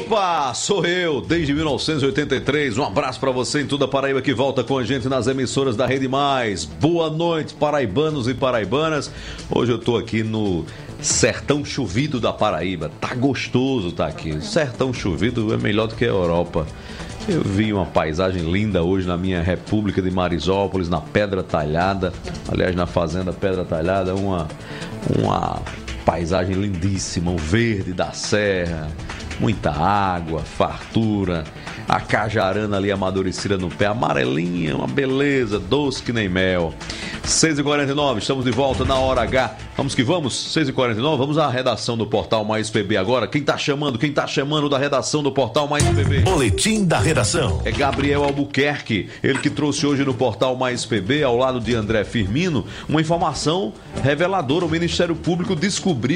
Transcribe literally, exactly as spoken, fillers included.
Opa, sou eu, desde mil novecentos e oitenta e três. Um abraço pra você em toda a Paraíba que volta com a gente nas emissoras da Rede Mais. Boa noite, paraibanos e paraibanas. Hoje eu tô aqui no sertão chovido da Paraíba. Tá gostoso tá aqui. Sertão chovido é melhor do que a Europa. Eu vi uma paisagem linda hoje na minha República de Marisópolis, na Pedra Talhada. Aliás, na Fazenda Pedra Talhada, uma, uma paisagem lindíssima, o verde da serra, muita água, fartura, a cajarana ali amadurecida no pé, amarelinha, uma beleza, doce que nem mel. seis e quarenta e nove, estamos de volta na hora H. Vamos que vamos, seis e quarenta e nove, vamos à redação do Portal Mais P B agora. Quem tá chamando, quem tá chamando da redação do Portal Mais P B? Boletim da redação. É Gabriel Albuquerque, ele que trouxe hoje no Portal Mais P B, ao lado de André Firmino, uma informação reveladora. O Ministério Público descobriu